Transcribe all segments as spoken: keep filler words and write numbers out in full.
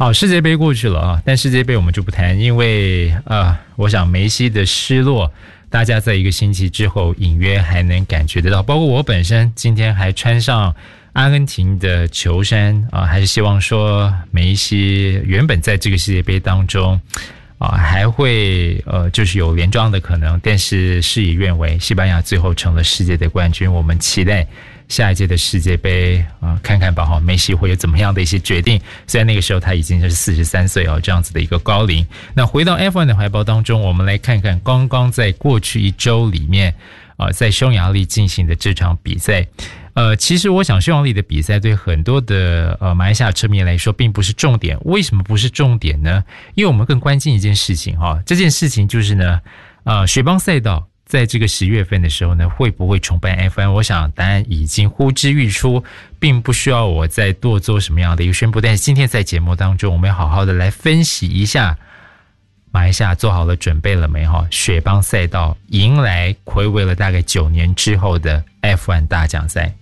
好，世界杯过去了啊，但世界杯我们就不谈，因为呃，我想梅西的失落，大家在一个星期之后隐约还能感觉得到，包括我本身今天还穿上阿根廷的球衫啊，还是希望说梅西原本在这个世界杯当中啊，还会呃，就是有连庄的可能，但是事与愿违，西班牙最后成了世界的冠军。我们期待下一届的世界杯啊、呃，看看吧哈，梅西会有怎么样的一些决定。虽然那个时候他已经是四十三岁哦，这样子的一个高龄。那回到 F 一 的怀抱当中，我们来看看刚刚在过去一周里面啊、呃，在匈牙利进行的这场比赛。呃，其实我想匈牙利的比赛对很多的呃马来西亚车迷来说并不是重点。为什么不是重点呢？因为我们更关心一件事情哈，这件事情就是呢，呃，雪邦赛道在这个十月份的时候呢，会不会重办 F 一？ 我想答案已经呼之欲出，并不需要我再多做什么样的一个宣布。但是今天在节目当中，我们要好好的来分析一下。马来西亚做好了准备了没哈？雪邦赛道迎来睽违了大概九年之后的 F 一 大奖赛。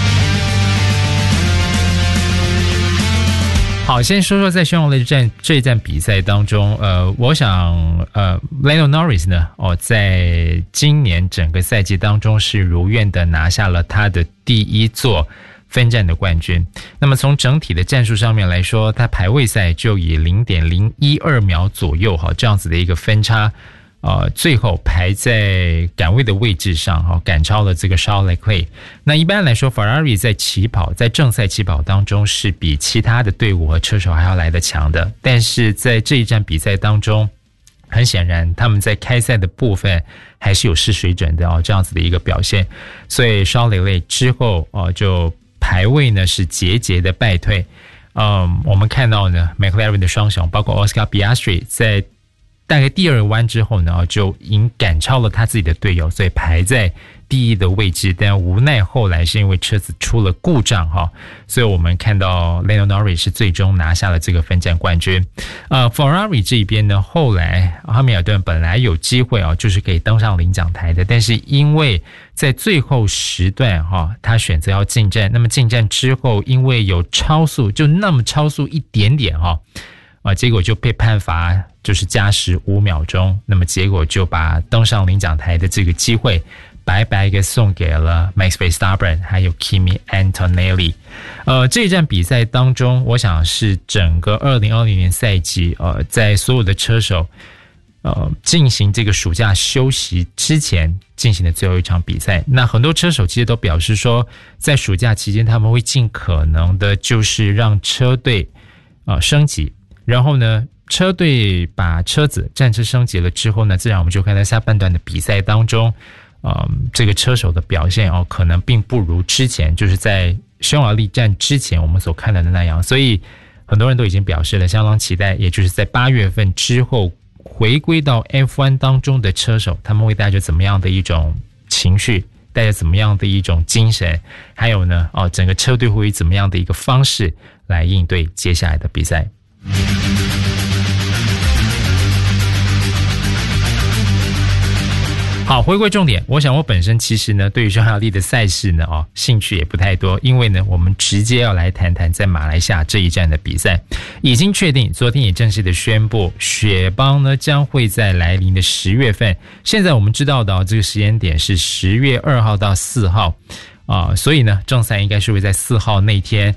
好，先说说在匈牙利站这一站比赛当中，呃，我想，呃 ，Lando Norris 呢，哦，在今年整个赛季当中是如愿的拿下了他的第一座分站的冠军。那么从整体的战术上面来说，他排位赛就以 零点零一二秒左右哈这样子的一个分差，呃，最后排在杆位的位置上哈，赶超了这个 Charles Leclerc。那一般来说 ，Ferrari 在起跑在正赛起跑当中是比其他的队伍和车手还要来得强的，但是在这一站比赛当中，很显然他们在开赛的部分还是有失水准的哦，这样子的一个表现，所以 Charles Leclerc 之后哦就排位呢是节节的败退。嗯，我们看到呢 McLaren 的双雄包括 Oscar Piastri 在大概第二弯之后呢，就已经赶超了他自己的队友，所以排在第一的位置。但无奈后来是因为车子出了故障哈，所以我们看到 Lando Norris 是最终拿下了这个分站冠军。呃 ，Ferrari 这边呢，后来哈密尔顿本来有机会啊，就是可以登上领奖台的，但是因为在最后时段哈，他选择要进站，那么进站之后，因为有超速，就那么超速一点点哈。啊，结果就被判罚，就是加时五秒钟。那么结果就把登上领奖台的这个机会白白给送给了 Max Verstappen 还有 Kimi Antonelli。呃，这一站比赛当中，我想是整个二零二零年赛季，呃，在所有的车手呃进行这个暑假休息之前进行的最后一场比赛。那很多车手其实都表示说，在暑假期间他们会尽可能的，就是让车队呃升级。然后呢，车队把车子战车升级了之后呢，自然我们就看到下半段的比赛当中，呃，这个车手的表现哦，可能并不如之前，就是在匈牙利站之前我们所看到的那样。所以很多人都已经表示了相当期待，也就是在八月份之后回归到 F 一 当中的车手，他们会带着怎么样的一种情绪，带着怎么样的一种精神，还有呢，哦，整个车队会以怎么样的一个方式来应对接下来的比赛。好，回归重点，我想我本身其实呢，对于匈牙利的赛事呢，哦，兴趣也不太多，因为呢，我们直接要来谈谈在马来西亚这一站的比赛。已经确定，昨天也正式的宣布，雪邦呢将会在来临的十月份。现在我们知道的、哦、这个时间点是十月二号到四号啊、呃，所以呢，正赛应该是会在四号那天。